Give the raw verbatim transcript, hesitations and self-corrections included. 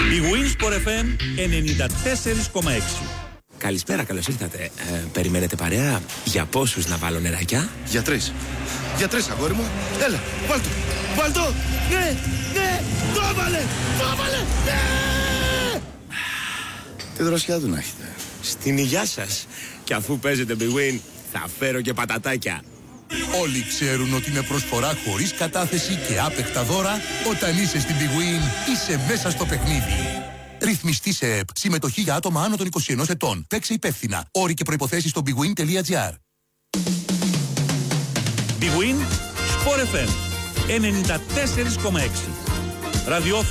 Η Winsport εφ εμ ενενήντα τέσσερα κόμμα έξι. Καλησπέρα, καλώς ήρθατε. Ε, περιμένετε παρέα? Για πόσους να βάλω νεράκια? Για τρεις. Για τρεις, αγόρι μου. Έλα, βάλ' το. Βάλ' το. Ναι, ναι, το έβαλε, το έβαλε, ναι. Τι δροσιά του να έχετε. Στην υγειά σας. Και αφού παίζετε Big Win, θα φέρω και πατατάκια. Όλοι ξέρουν ότι με προσφορά χωρίς κατάθεση και άπεκτα δώρα, όταν είσαι στην Big Win, είσαι μέσα στο παιχνίδι. Ρυθμιστή σε ΕΠ. Συμμετοχή για άτομα άνω των είκοσι ενός ετών. Παίξε υπεύθυνα. Όροι και προϋποθέσεις στο bigwin τελεία gr. Big Win Sport εφ εμ ενενήντα τέσσερα κόμμα έξι. Ραδιόφωνο